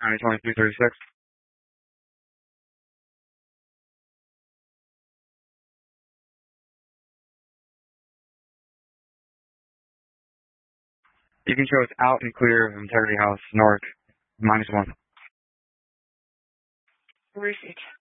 2336. You can show it's out and clear of Integrity House North, -1. Receipt.